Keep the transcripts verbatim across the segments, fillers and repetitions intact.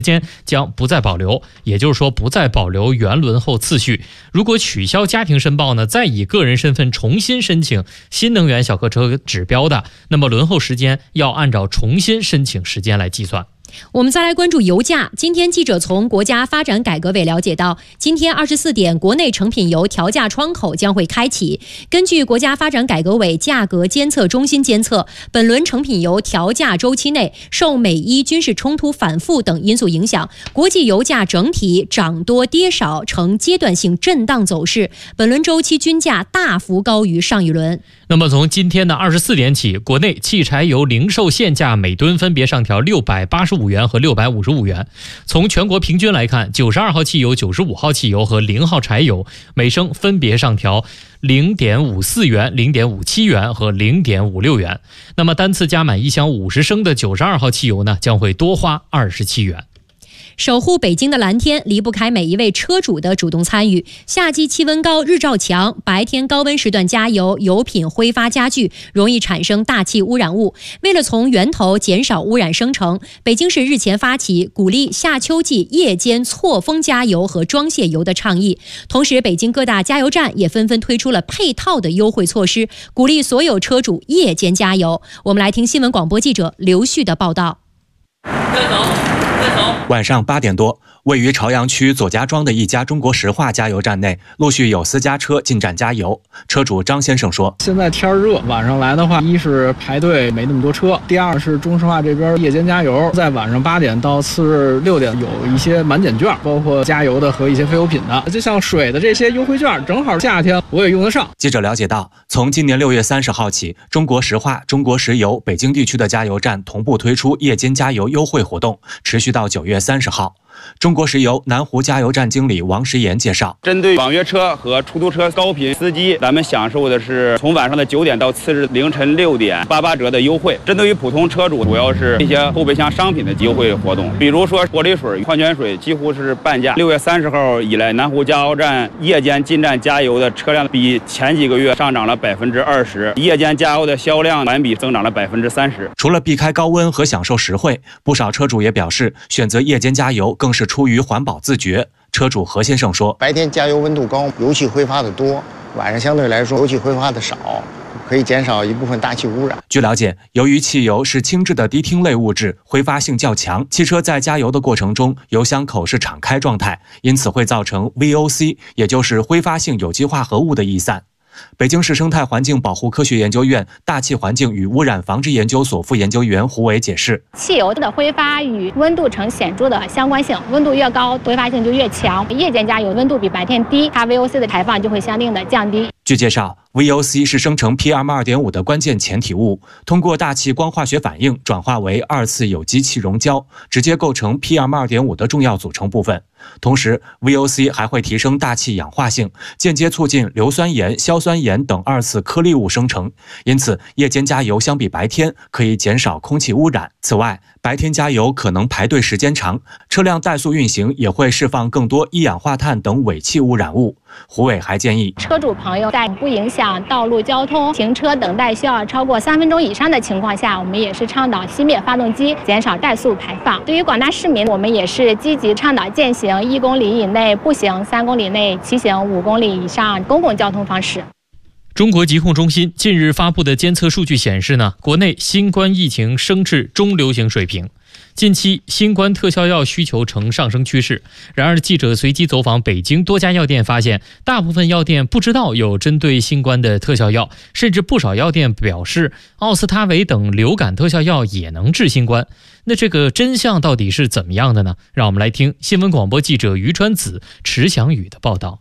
间将不再保留，也就是说不再保留原轮候次序。如果取消家庭申报呢，再以个人身份重新申请新能源小客车指标的，那么轮候时间要按照重新申请时间来计算。 我们再来关注油价。今天记者从国家发展改革委了解到，今天二十四点，国内成品油调价窗口将会开启。根据国家发展改革委价格监测中心监测，本轮成品油调价周期内，受美伊军事冲突反复等因素影响，国际油价整体涨多跌少，呈阶段性震荡走势。本轮周期均价大幅高于上一轮。 那么从今天的二十四点起，国内汽柴油零售限价每吨分别上调六百八十五元和六百五十五元。从全国平均来看，九十二号汽油、九十五号汽油和零号柴油每升分别上调零点五四元、零点五七元和零点五六元。那么单次加满一箱五十升的九十二号汽油呢，将会多花二十七元。 守护北京的蓝天离不开每一位车主的主动参与。夏季气温高，日照强，白天高温时段加油，油品挥发加剧，容易产生大气污染物。为了从源头减少污染生成，北京市日前发起鼓励夏秋季夜间错峰加油和装卸油的倡议。同时，北京各大加油站也纷纷推出了配套的优惠措施，鼓励所有车主夜间加油。我们来听新闻广播记者刘旭的报道。 再走再走晚上八点多，位于朝阳区左家庄的一家中国石化加油站内，陆续有私家车进站加油。车主张先生说：“ 现在天热，晚上来的话，一是排队没那么多车，第二是中石化这边夜间加油，在晚上八点到次日六点有一些满减券，包括加油的和一些非油品的，就像水的这些优惠券，正好夏天我也用得上。” 记者了解到，从今年六月三十号起，中国石化、中国石油北京地区的加油站同步推出夜间加油优惠活动，持续到九月三十号。中国石油南湖加油站经理王石岩介绍， 针对网约车和出租车高频司机，咱们享受的是从晚上的九点到次日凌晨六点八八折的优惠。针对于普通车主，主要是一些后备箱商品的优惠活动，比如说玻璃水、矿泉水几乎是半价。六月三十号以来，南湖加油站夜间进站加油的车辆比前几个月上涨了百分之二十，夜间加油的销量环比增长了百分之三十。 除了避开高温和享受实惠，不少车主也表示，选择夜间加油更是出于环保自觉。车主何先生说：“ 白天加油温度高，油气挥发的多，晚上相对来说油气挥发的少，可以减少一部分大气污染。” 据了解，由于汽油是轻质的低烃类物质，挥发性较强，汽车在加油的过程中，油箱口是敞开状态，因此会造成 V O C， 也就是挥发性有机化合物的逸散。北京市生态环境保护科学研究院大气环境与污染防治研究所副研究员胡伟解释， 汽油的挥发与温度呈显著的相关性，温度越高，挥发性就越强。夜间加油温度比白天低，它 V O C 的排放就会相应的降低。 据介绍， V O C 是生成 P M 二点五 的关键前体物，通过大气光化学反应转化为二次有机气溶胶，直接构成 P M 二点五 的重要组成部分。同时 V O C 还会提升大气氧化性，间接促进硫酸盐、硝酸盐等二次颗粒物生成，因此夜间加油相比白天可以减少空气污染。此外，白天加油可能排队时间长，车辆怠速运行也会释放更多一氧化碳等尾气污染物。胡伟还建议， 车主朋友在不影响道路交通、停车等待需要超过三分钟以上的情况下，我们也是倡导熄灭发动机，减少怠速排放。对于广大市民，我们也是积极倡导践行一公里以内步行、三公里内骑行、五公里以上公共交通方式。 中国疾控中心近日发布的监测数据显示呢，国内新冠疫情升至中流行水平。近期新冠特效药需求呈上升趋势，然而记者随机走访北京多家药店发现，大部分药店不知道有针对新冠的特效药，甚至不少药店表示奥司他韦等流感特效药也能治新冠。那这个真相到底是怎么样的呢？让我们来听新闻广播记者于川子、池翔宇的报道。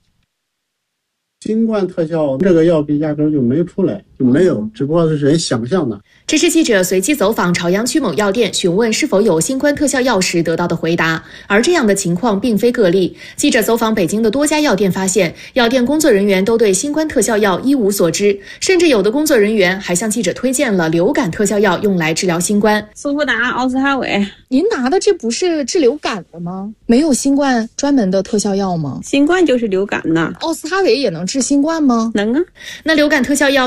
新冠特效这个药品压根就没出来，就没有，只不过是人想象的。 这是记者随机走访朝阳区某药店，询问是否有新冠特效药时得到的回答。而这样的情况并非个例。记者走访北京的多家药店发现，药店工作人员都对新冠特效药一无所知，甚至有的工作人员还向记者推荐了流感特效药用来治疗新冠。 速福达、奥司他韦。 您拿的这不是治流感的吗？没有新冠专门的特效药吗？ 新冠就是流感的。 奥司他韦也能治新冠吗？ 能啊。 那流感特效药究竟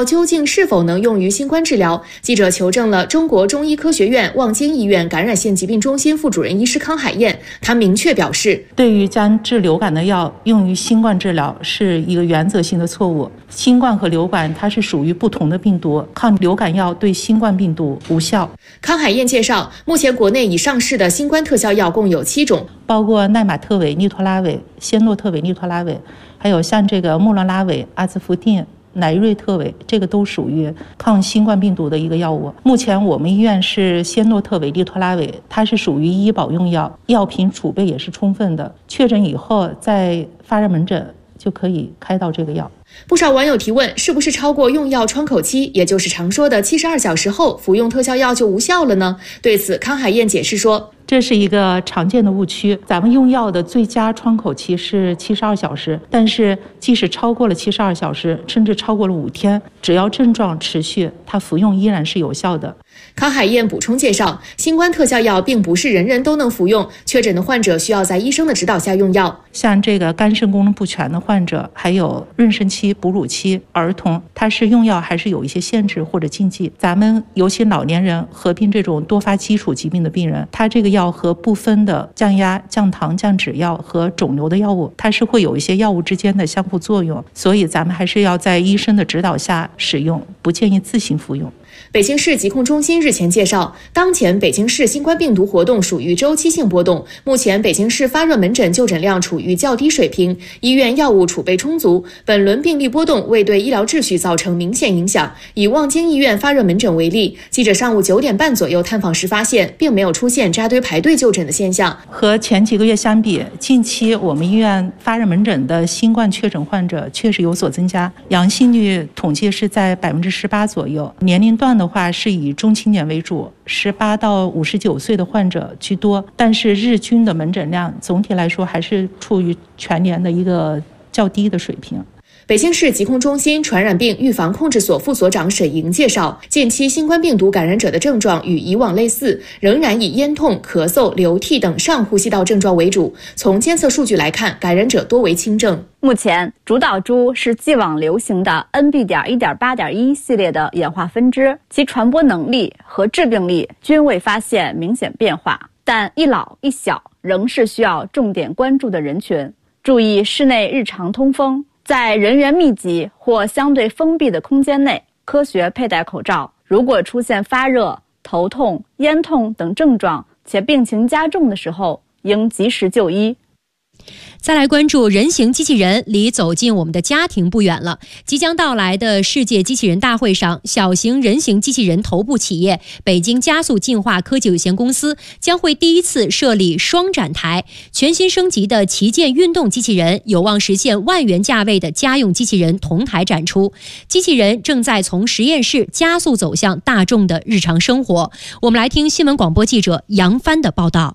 竟是否能用于新冠治疗，记者求证了中国中医科学院望京医院感染性疾病中心副主任医师康海燕，他明确表示， 对于将治流感的药用于新冠治疗是一个原则性的错误。新冠和流感它是属于不同的病毒，抗流感药对新冠病毒无效。 康海燕介绍，目前国内已上市的新冠特效药共有七种， 包括奈玛特韦、利托拉韦、仙诺特韦、利托拉韦，还有像这个莫洛拉韦、阿兹福定、乃瑞特韦，这个都属于抗新冠病毒的一个药物。目前我们医院是仙诺特韦、利托拉韦，它是属于医保用药，药品储备也是充分的，确诊以后在发热门诊就可以开到这个药。 不少网友提问，是不是超过用药窗口期，也就是常说的七十二小时后服用特效药就无效了呢？对此，康海燕解释说， 这是一个常见的误区，咱们用药的最佳窗口期是七十二小时，但是即使超过了七十二小时，甚至超过了五天，只要症状持续，它服用依然是有效的。 康海燕补充介绍，新冠特效药并不是人人都能服用，确诊的患者需要在医生的指导下用药。 像这个肝肾功能不全的患者，还有妊娠期、哺乳期儿童，它是用药还是有一些限制或者禁忌。咱们尤其老年人合并这种多发基础疾病的病人，它这个药和部分的降压、降糖、降脂药和肿瘤的药物，它是会有一些药物之间的相互作用，所以咱们还是要在医生的指导下使用，不建议自行服用。 北京市疾控中心日前介绍，当前北京市新冠病毒活动属于周期性波动，目前北京市发热门诊就诊量处于较低水平，医院药物储备充足，本轮病例波动未对医疗秩序造成明显影响。以望京医院发热门诊为例，记者上午九点半左右探访时发现，并没有出现扎堆排队就诊的现象。 和前几个月相比，近期我们医院发热门诊的新冠确诊患者确实有所增加，阳性率统计是在百分之十八左右，年龄段的话是以中青年为主，十八到五十九岁的患者居多，但是日均的门诊量总体来说还是处于全年的一个较低的水平。 北京市疾控中心传染病预防控制所副所长沈莹介绍，近期新冠病毒感染者的症状与以往类似，仍然以咽痛、咳嗽、流涕等上呼吸道症状为主。从监测数据来看，感染者多为轻症。 目前主导株是既往流行的 N B 点一点八点一 系列的演化分支，其传播能力和致病力均未发现明显变化，但一老一小仍是需要重点关注的人群。注意室内日常通风，在人员密集或相对封闭的空间内科学佩戴口罩。如果出现发热、头痛、咽痛等症状且病情加重的时候，应及时就医。 再来关注人形机器人离走进我们的家庭不远了。即将到来的世界机器人大会上，小型人形机器人头部企业北京加速进化科技有限公司将会第一次设立双展台，全新升级的旗舰运动机器人有望实现万元价位的家用机器人同台展出。机器人正在从实验室加速走向大众的日常生活。我们来听新闻广播记者杨帆的报道。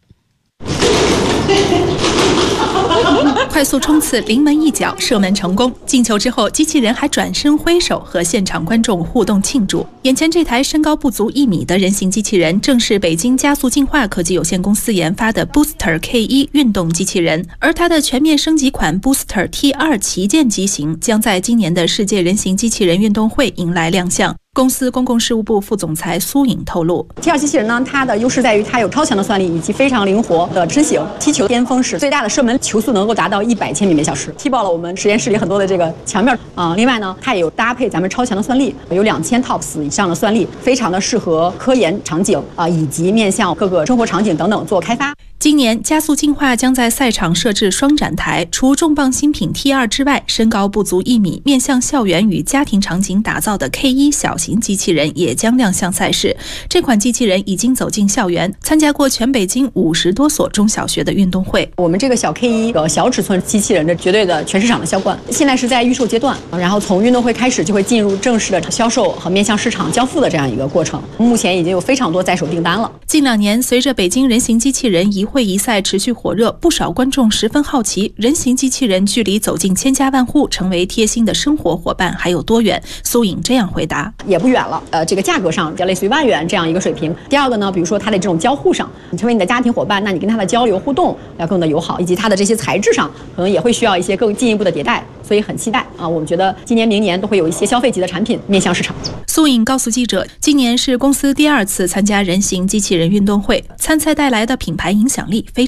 快速冲刺，临门一脚射门成功，进球之后，机器人还转身挥手和现场观众互动庆祝。眼前这台身高不足一米的人形机器人，正是北京加速进化科技有限公司研发的 Booster K 一 运动机器人，而它的全面升级款 Booster T 二 旗舰机型将在今年的世界人形机器人运动会迎来亮相。公司公共事务部副总裁苏颖透露 ，T 二 机器人呢，它的优势在于它有超强的算力以及非常灵活的执行。踢球巅峰时最大的射门球速能够达到一百千米每小时，踢爆了我们实验室里很多的这个墙面啊、呃。另外呢，它也有搭配咱们超强的算力，有两千 T O P S 以上的算力，非常的适合科研场景啊、呃，以及面向各个生活场景等等做开发。 今年加速进化将在赛场设置双展台，除重磅新品 T 二 之外，身高不足一米、面向校园与家庭场景打造的 K 一 小型机器人也将亮相赛事。这款机器人已经走进校园，参加过全北京五十多所中小学的运动会。 我们这个小 K 一 的小尺寸机器人的绝对的全市场的销冠，现在是在预售阶段，然后从运动会开始就会进入正式的销售和面向市场交付的这样一个过程。目前已经有非常多在手订单了。 近两年，随着北京人形机器人一会一赛持续火热，不少观众十分好奇，人形机器人距离走进千家万户，成为贴心的生活伙伴还有多远？苏颖这样回答： 也不远了。呃，这个价格上就类似于万元这样一个水平。第二个呢，比如说它的这种交互上，你成为你的家庭伙伴，那你跟它的交流互动要更的友好，以及它的这些材质上可能也会需要一些更进一步的迭代，所以很期待啊！我们觉得今年、明年都会有一些消费级的产品面向市场。 苏颖告诉记者，今年是公司第二次参加人形机器人运动会，参赛带来的品牌影响力非